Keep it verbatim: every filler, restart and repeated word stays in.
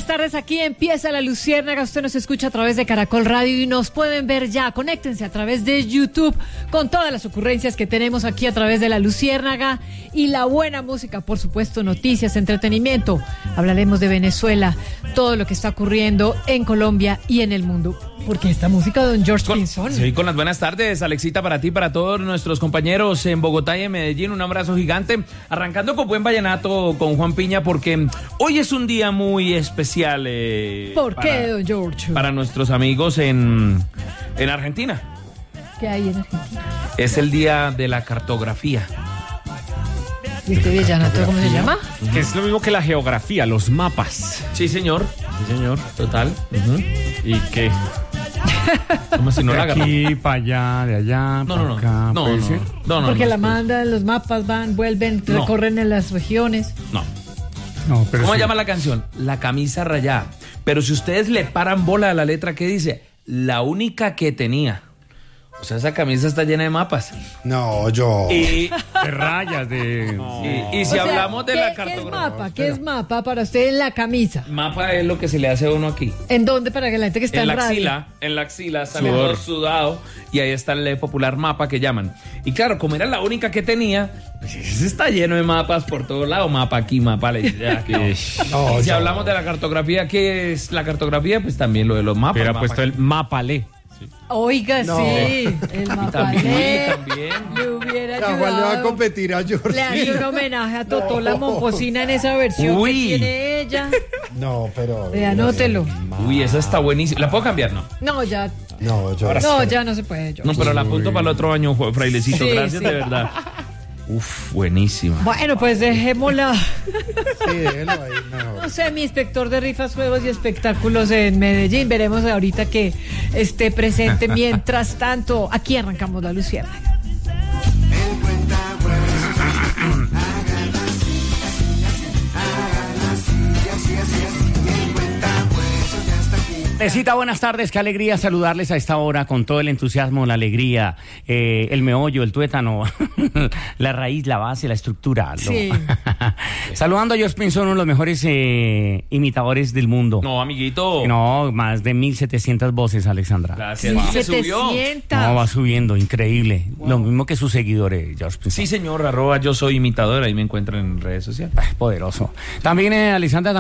buenas tardes, aquí empieza La Luciérnaga, usted nos escucha a través de Caracol Radio y nos pueden ver ya, conéctense a través de YouTube con todas las ocurrencias que tenemos aquí a través de La Luciérnaga y la buena música, por supuesto, noticias, entretenimiento, hablaremos de Venezuela, todo lo que está ocurriendo en Colombia y en el mundo. Porque esta música de don George con, Pinzón. Sí, con las buenas tardes, Alexita, para ti, para todos nuestros compañeros en Bogotá y en Medellín, un abrazo gigante, arrancando con buen vallenato con Juan Piña, porque hoy es un día muy especial. Eh, ¿Por para, qué, don George? Para nuestros amigos en, en Argentina. ¿Qué hay en Argentina? Es el día de la cartografía. ¿Y este villanato cómo se llama? Que es lo mismo que la geografía, los mapas. Sí, señor. Sí, señor, total. Uh-huh. ¿Y qué? ¿Cómo si no la agarró? Aquí, para allá, de allá, No, no, no. acá, No, ¿puede no, ser? no, no, Porque no, la no, mandan, los mapas van, vuelven, No. recorren en las regiones. No. No, pero ¿Cómo sí. se llama la canción? La camisa rayada. Pero si ustedes le paran bola a la letra, ¿qué dice? La única que tenía. O sea, esa camisa está llena de mapas. No, yo. Y, De rayas, de... y, y si O sea, hablamos de ¿qué, la ¿qué es cartografía. mapa? ¿Qué es mapa para usted en la camisa? Mapa es lo que se le hace a uno aquí. ¿En dónde para que la gente que está en, En la radio? axila, en la axila sale Sudor. todo sudado y ahí está el popular mapa que llaman. Y claro, como era la única que tenía, pues ese está lleno de mapas por todos lados, mapa aquí, mapa allá. No. No, Y si yo- hablamos de la cartografía, ¿qué es la cartografía? Pues también lo de los mapas. Hubiera mapa puesto el mapale. Oiga, No. sí, el mapa También, también. le hubiera Ya, Juan le va a ayudado. competir a George. Le hace un homenaje a Totó la Momposina en esa versión Uy. que tiene ella. No, pero. Vea, anótelo. Uy, esa está buenísima. ¿La puedo cambiar? No. No, ya, No, yo. no, ya no se puede. George. No, pero la apunto para el otro año, Ju- frailecito. Sí, Gracias, sí. de verdad. Uf, buenísima. Bueno, pues dejémosla. Sí, déjelo ahí. No. No sé, mi inspector de rifas, juegos y espectáculos en Medellín. Veremos ahorita que esté presente. Mientras tanto, aquí arrancamos La Luciérnaga. Necesita buenas tardes, qué alegría saludarles a esta hora con todo el entusiasmo, la alegría, eh, el meollo, el tuétano, la raíz, la base, la estructura. ¿No? Sí. Saludando a George Pinzón, uno de los mejores eh, imitadores del mundo. No, amiguito. No, más de mil setecientas voces, Alexandra. Gracias. mil Se subió. setecientos. No, va subiendo, increíble. Lo mismo que sus seguidores, George Pinzón. Sí, señor, arroba yo soy imitador, ahí me encuentran en redes sociales. Poderoso. También, eh, Alexandra.